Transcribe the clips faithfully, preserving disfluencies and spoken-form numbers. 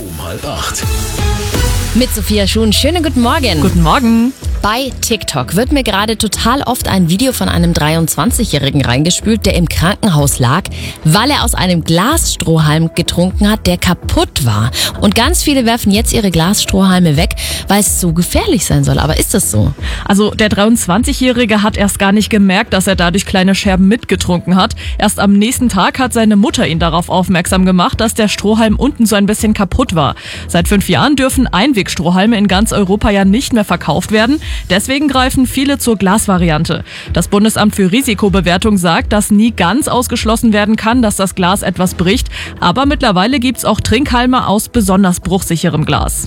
Um halb acht. Mit Sophia Schuhn. Schönen guten Morgen. Guten Morgen. Bei TikTok wird mir gerade total oft ein Video von einem dreiundzwanzigjährigen reingespült, der im Krankenhaus lag, weil er aus einem Glasstrohhalm getrunken hat, der kaputt war. Und ganz viele werfen jetzt ihre Glasstrohhalme weg, weil es so gefährlich sein soll. Aber ist das so? Also der dreiundzwanzigjährige hat erst gar nicht gemerkt, dass er dadurch kleine Scherben mitgetrunken hat. Erst am nächsten Tag hat seine Mutter ihn darauf aufmerksam gemacht, dass der Strohhalm unten so ein bisschen kaputt war. Seit fünf Jahren dürfen Einwegstrohhalme in ganz Europa ja nicht mehr verkauft werden. Deswegen greifen viele zur Glasvariante. Das Bundesamt für Risikobewertung sagt, dass nie ganz ausgeschlossen werden kann, dass das Glas etwas bricht. Aber mittlerweile gibt's auch Trinkhalme aus besonders bruchsicherem Glas.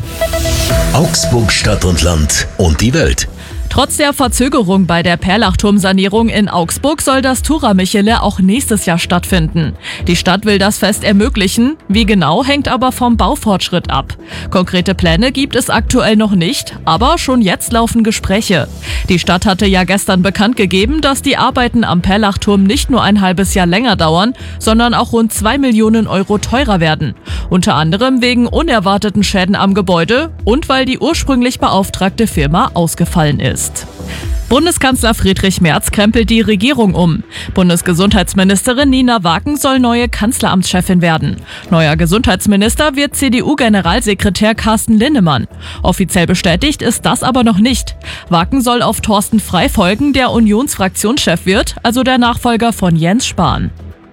Augsburg Stadt und Land und die Welt. Trotz der Verzögerung bei der Perlachturmsanierung in Augsburg soll das Tura-Michele auch nächstes Jahr stattfinden. Die Stadt will das Fest ermöglichen. Wie genau, hängt aber vom Baufortschritt ab. Konkrete Pläne gibt es aktuell noch nicht, aber schon jetzt laufen Gespräche. Die Stadt hatte ja gestern bekannt gegeben, dass die Arbeiten am Perlachturm nicht nur ein halbes Jahr länger dauern, sondern auch rund zwei Millionen Euro teurer werden. Unter anderem wegen unerwarteten Schäden am Gebäude und weil die ursprünglich beauftragte Firma ausgefallen ist. Bundeskanzler Friedrich Merz krempelt die Regierung um. Bundesgesundheitsministerin Nina Wagen soll neue Kanzleramtschefin werden. Neuer Gesundheitsminister wird C D U-Generalsekretär Carsten Linnemann. Offiziell bestätigt ist das aber noch nicht. Wagen soll auf Thorsten Frey folgen, der Unionsfraktionschef wird, also der Nachfolger von Jens Spahn.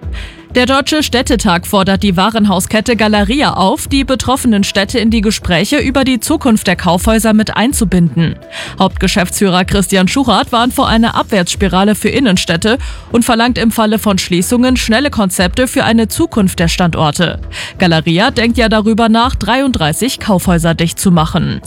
Der Deutsche Städtetag fordert die Warenhauskette Galeria auf, die betroffenen Städte in die Gespräche über die Zukunft der Kaufhäuser mit einzubinden. Hauptgeschäftsführer Christian Schuchart warnt vor einer Abwärtsspirale für Innenstädte und verlangt im Falle von Schließungen schnelle Konzepte für eine Zukunft der Standorte. Galeria denkt ja darüber nach, dreiunddreißig Kaufhäuser dicht zu machen.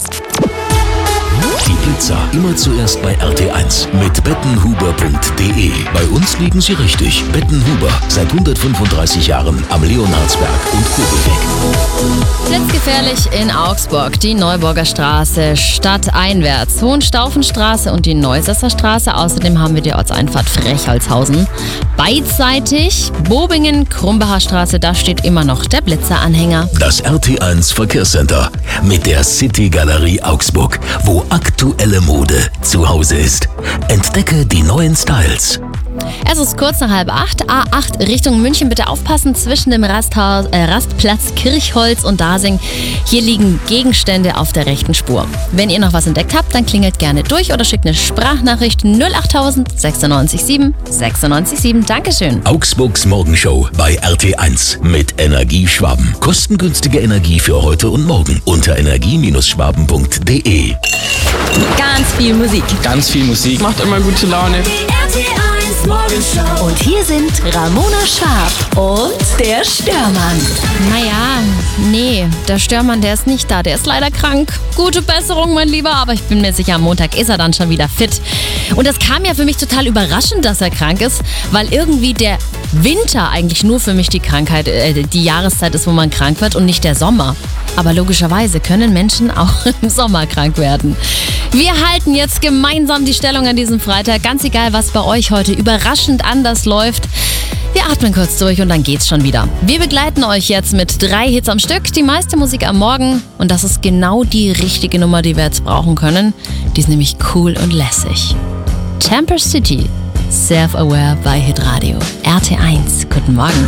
Die Pizza immer zuerst bei R T eins mit bettenhuber punkt de. Bei uns liegen Sie richtig. Bettenhuber, seit hundertfünfunddreißig Jahren am Leonhardsberg und Kobelweg. Blitzgefährlich in Augsburg. Die Neuburger Straße stadteinwärts, Hohenstaufenstraße und die Neusesser Straße. Außerdem haben wir die Ortseinfahrt Frechholzhausen. Beidseitig Bobingen, Krumbacher Straße, da steht immer noch der Blitzeranhänger. Das R T eins Verkehrscenter mit der City Galerie Augsburg, wo aktuelle Mode zu Hause ist. Entdecke die neuen Styles. Es ist kurz nach halb acht, A acht Richtung München. Bitte aufpassen zwischen dem Rasthaus, äh, Rastplatz Kirchholz und Dasing. Hier liegen Gegenstände auf der rechten Spur. Wenn ihr noch was entdeckt habt, dann klingelt gerne durch oder schickt eine Sprachnachricht null achttausend sechsundneunzig sieben sechsundneunzig sieben. Dankeschön. Augsburgs Morgenshow bei R T eins mit Energie Schwaben. Kostengünstige Energie für heute und morgen unter energie Schwaben punkt de. Ganz viel Musik. Ganz viel Musik. Macht immer gute Laune. R T eins Morgenshow. Und hier sind Ramona Schaap und der Störmann. Naja, nee, der Störmann, der ist nicht da. Der ist leider krank. Gute Besserung, mein Lieber. Aber ich bin mir sicher, am Montag ist er dann schon wieder fit. Und das kam ja für mich total überraschend, dass er krank ist, weil irgendwie der Winter eigentlich nur für mich die Krankheit, äh, die Jahreszeit ist, wo man krank wird und nicht der Sommer. Aber logischerweise können Menschen auch im Sommer krank werden. Wir halten jetzt gemeinsam die Stellung an diesem Freitag. Ganz egal, was bei euch heute überraschend anders läuft. Wir atmen kurz durch und dann geht's schon wieder. Wir begleiten euch jetzt mit drei Hits am Stück. Die meiste Musik am Morgen. Und das ist genau die richtige Nummer, die wir jetzt brauchen können. Die ist nämlich cool und lässig. Temper City. Self-Aware bei Hitradio. R T eins. Guten Morgen.